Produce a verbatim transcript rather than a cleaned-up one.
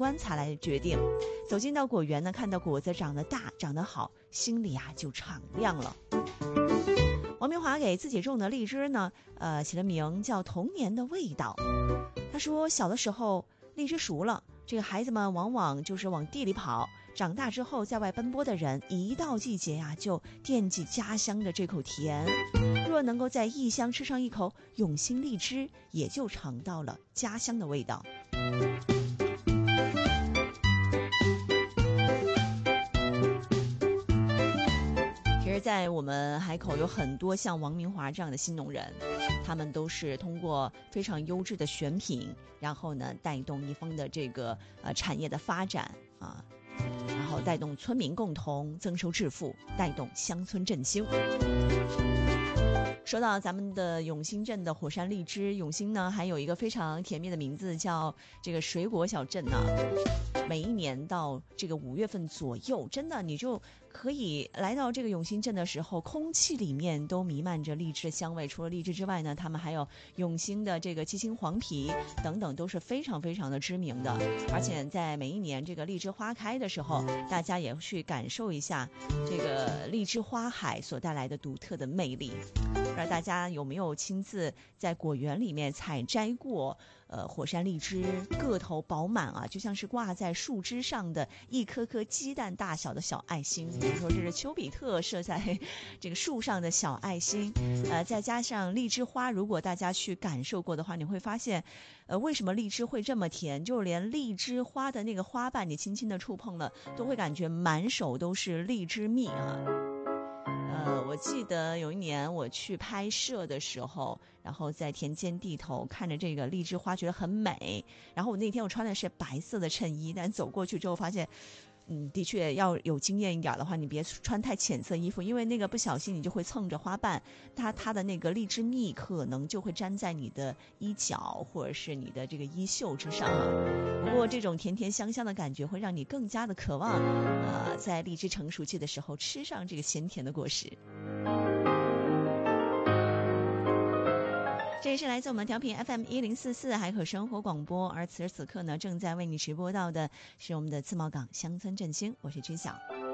观察来决定。走进到果园呢，看到果子长得大长得好，心里啊就敞亮了。王明华给自己种的荔枝呢，呃，起了名叫童年的味道。他说小的时候荔枝熟了，这个孩子们往往就是往地里跑，长大之后在外奔波的人一到季节呀、啊、就惦记家乡的这口甜，若能够在异乡吃上一口永兴荔枝，也就尝到了家乡的味道。其实在我们海口有很多像王明华这样的新农人，他们都是通过非常优质的选品，然后呢带动一方的这个呃产业的发展啊，然后带动村民共同增收致富，带动乡村振兴。说到咱们的永兴镇的火山荔枝，永兴呢还有一个非常甜蜜的名字叫这个水果小镇呢、啊。每一年到这个五月份左右，真的你就可以来到这个永兴镇的时候，空气里面都弥漫着荔枝的香味。除了荔枝之外呢，他们还有永兴的这个鸡青黄皮等等，都是非常非常的知名的。而且在每一年这个荔枝花开的时候，大家也去感受一下这个荔枝花海所带来的独特的魅力。不知道大家有没有亲自在果园里面采摘过呃火山荔枝，个头饱满啊，就像是挂在树枝上的一颗颗鸡蛋大小的小爱心。比如说这是丘比特射在这个树上的小爱心，呃，再加上荔枝花，如果大家去感受过的话，你会发现呃为什么荔枝会这么甜，就连荔枝花的那个花瓣你轻轻的触碰了，都会感觉满手都是荔枝蜜啊。呃，我记得有一年我去拍摄的时候，然后在田间地头看着这个荔枝花，觉得很美。然后我那天我穿的是白色的衬衣，但走过去之后发现，嗯，的确要有经验一点的话，你别穿太浅色衣服，因为那个不小心你就会蹭着花瓣，它它的那个荔枝蜜可能就会粘在你的衣角或者是你的这个衣袖之上啊。不过这种甜甜香香的感觉会让你更加的渴望，呃，在荔枝成熟期的时候吃上这个咸甜的果实。这也是来自我们调频 F M 一零四四海口生活广播，而此时此刻呢，正在为你直播到的是我们的自贸港乡村振兴，我是知晓。